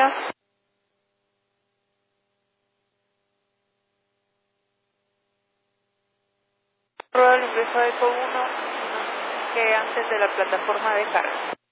día. Prueba el ingreso de ECO 1 que antes de la plataforma de carga.